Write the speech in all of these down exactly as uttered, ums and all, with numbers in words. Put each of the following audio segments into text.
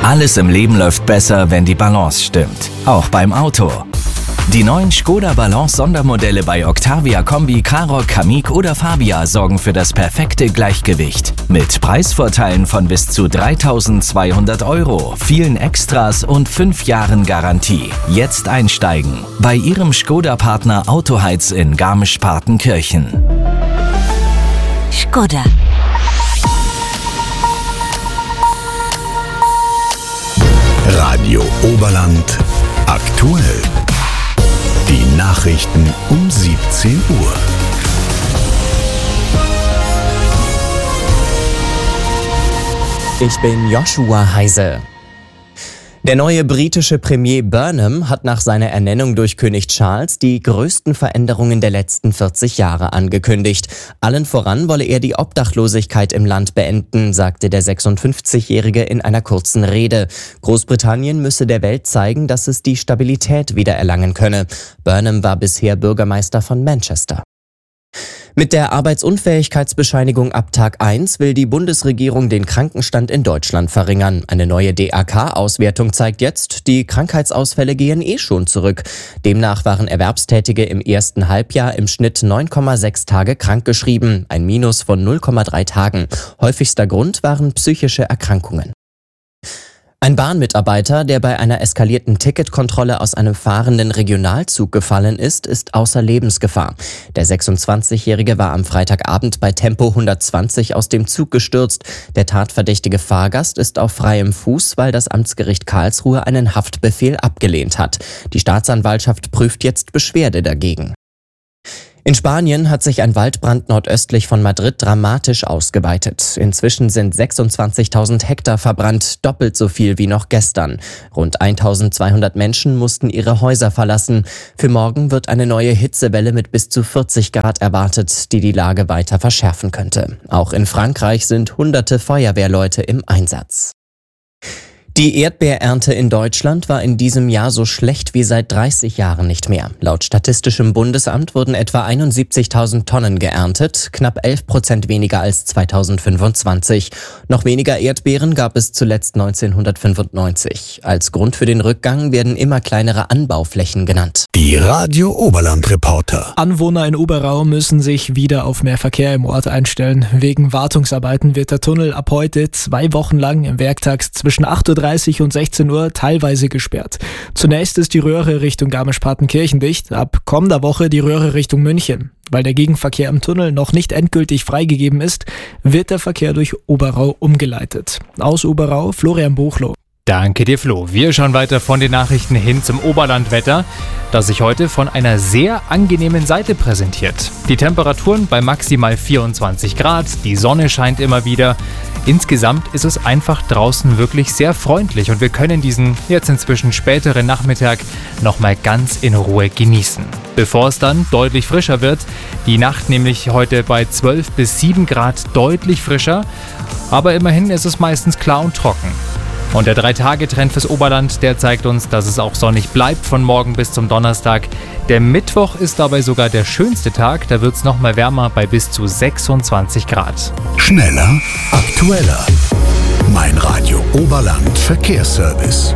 Alles im Leben läuft besser, wenn die Balance stimmt. Auch beim Auto. Die neuen Skoda Balance Sondermodelle bei Octavia Kombi, Karoq, Kamiq oder Fabia sorgen für das perfekte Gleichgewicht. Mit Preisvorteilen von bis zu dreitausendzweihundert Euro, vielen Extras und fünf Jahren Garantie. Jetzt einsteigen bei Ihrem Skoda-Partner Autoheiz in Garmisch-Partenkirchen. Skoda. Radio Oberland aktuell. Die Nachrichten um siebzehn Uhr. Ich bin Joshua Heise. Der neue britische Premier Burnham hat nach seiner Ernennung durch König Charles die größten Veränderungen der letzten vierzig Jahre angekündigt. Allen voran wolle er die Obdachlosigkeit im Land beenden, sagte der sechsundfünfzigjährige in einer kurzen Rede. Großbritannien müsse der Welt zeigen, dass es die Stabilität wiedererlangen könne. Burnham war bisher Bürgermeister von Manchester. Mit der Arbeitsunfähigkeitsbescheinigung ab Tag eins will die Bundesregierung den Krankenstand in Deutschland verringern. Eine neue D A K-Auswertung zeigt jetzt, die Krankheitsausfälle gehen eh schon zurück. Demnach waren Erwerbstätige im ersten Halbjahr im Schnitt neun Komma sechs Tage krankgeschrieben, ein Minus von null Komma drei Tagen. Häufigster Grund waren psychische Erkrankungen. Ein Bahnmitarbeiter, der bei einer eskalierten Ticketkontrolle aus einem fahrenden Regionalzug gefallen ist, ist außer Lebensgefahr. Der sechsundzwanzigjährige war am Freitagabend bei Tempo hundertzwanzig aus dem Zug gestürzt. Der tatverdächtige Fahrgast ist auf freiem Fuß, weil das Amtsgericht Karlsruhe einen Haftbefehl abgelehnt hat. Die Staatsanwaltschaft prüft jetzt Beschwerde dagegen. In Spanien hat sich ein Waldbrand nordöstlich von Madrid dramatisch ausgeweitet. Inzwischen sind sechsundzwanzigtausend Hektar verbrannt, doppelt so viel wie noch gestern. Rund eintausendzweihundert Menschen mussten ihre Häuser verlassen. Für morgen wird eine neue Hitzewelle mit bis zu vierzig Grad erwartet, die die Lage weiter verschärfen könnte. Auch in Frankreich sind hunderte Feuerwehrleute im Einsatz. Die Erdbeerernte in Deutschland war in diesem Jahr so schlecht wie seit dreißig Jahren nicht mehr. Laut Statistischem Bundesamt wurden etwa einundsiebzigtausend Tonnen geerntet, knapp elf Prozent weniger als zweitausendfünfundzwanzig. Noch weniger Erdbeeren gab es zuletzt neunzehnhundertfünfundneunzig. Als Grund für den Rückgang werden immer kleinere Anbauflächen genannt. Die Radio Oberland Reporter. Anwohner in Oberau müssen sich wieder auf mehr Verkehr im Ort einstellen. Wegen Wartungsarbeiten wird der Tunnel ab heute zwei Wochen lang im Werktag zwischen acht Uhr dreißig und sechzehn Uhr teilweise gesperrt. Zunächst ist die Röhre Richtung Garmisch-Partenkirchen dicht, ab kommender Woche die Röhre Richtung München. Weil der Gegenverkehr im Tunnel noch nicht endgültig freigegeben ist, wird der Verkehr durch Oberau umgeleitet. Aus Oberau, Florian Buchloh. Danke dir, Flo. Wir schauen weiter von den Nachrichten hin zum Oberlandwetter, das sich heute von einer sehr angenehmen Seite präsentiert. Die Temperaturen bei maximal vierundzwanzig Grad, die Sonne scheint immer wieder. Insgesamt ist es einfach draußen wirklich sehr freundlich und wir können diesen jetzt inzwischen späteren Nachmittag nochmal ganz in Ruhe genießen. Bevor es dann deutlich frischer wird, die Nacht nämlich heute bei zwölf bis sieben Grad deutlich frischer, aber immerhin ist es meistens klar und trocken. Und der drei-Tage-Trend fürs Oberland, der zeigt uns, dass es auch sonnig bleibt von morgen bis zum Donnerstag. Der Mittwoch ist dabei sogar der schönste Tag, da wird es nochmal wärmer bei bis zu sechsundzwanzig Grad. Schneller, aktueller. Mein Radio Oberland Verkehrsservice.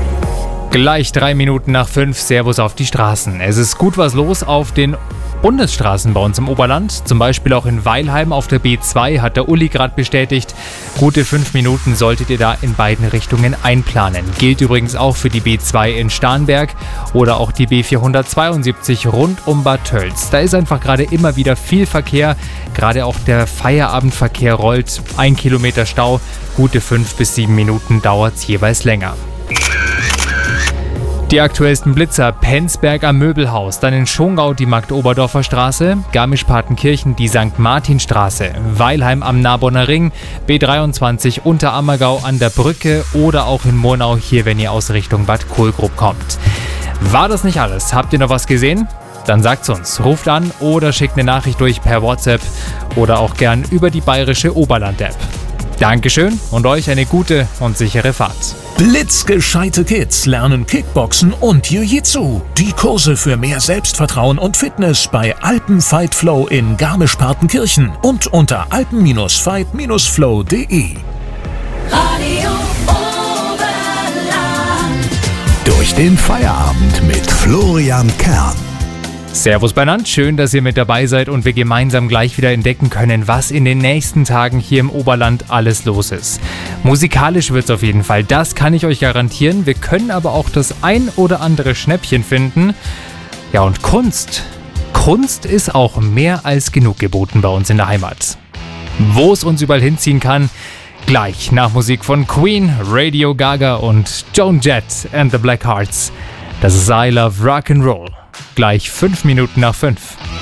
Gleich drei Minuten nach fünf, Servus auf die Straßen. Es ist gut was los auf den Bundesstraßen bei uns im Oberland, zum Beispiel auch in Weilheim auf der B zwei, hat der Uli gerade bestätigt. Gute fünf Minuten solltet ihr da in beiden Richtungen einplanen. Gilt übrigens auch für die B zwei in Starnberg oder auch die B vierhundertzweiundsiebzig rund um Bad Tölz. Da ist einfach gerade immer wieder viel Verkehr, gerade auch der Feierabendverkehr rollt. Ein Kilometer Stau, gute fünf bis sieben Minuten dauert es jeweils länger. Die aktuellsten Blitzer: Penzberg am Möbelhaus, dann in Schongau die Markt-Oberdorfer Straße, Garmisch-Partenkirchen die Sankt Martinstraße, Weilheim am Narbonner Ring, B dreiundzwanzig Unterammergau an der Brücke oder auch in Murnau hier, wenn ihr aus Richtung Bad Kohlgrub kommt. War das nicht alles? Habt ihr noch was gesehen? Dann sagt's uns, ruft an oder schickt eine Nachricht durch per WhatsApp oder auch gern über die bayerische Oberland-App. Dankeschön und euch eine gute und sichere Fahrt. Blitzgescheite Kids lernen Kickboxen und Jiu-Jitsu. Die Kurse für mehr Selbstvertrauen und Fitness bei Alpenfight Flow in Garmisch-Partenkirchen und unter alpen Bindestrich fight Bindestrich flow punkt de. Radio Oberland. jetzt in Feierabend mit Florian Kern. Servus beieinander, schön, dass ihr mit dabei seid und wir gemeinsam gleich wieder entdecken können, was in den nächsten Tagen hier im Oberland alles los ist. Musikalisch wird's auf jeden Fall, das kann ich euch garantieren. Wir können aber auch das ein oder andere Schnäppchen finden. Ja, und Kunst. Kunst ist auch mehr als genug geboten bei uns in der Heimat. Wo es uns überall hinziehen kann, gleich nach Musik von Queen, Radio Gaga und Joan Jett and the Blackhearts. Das ist I Love Rock'n'Roll. Gleich fünf Minuten nach fünf.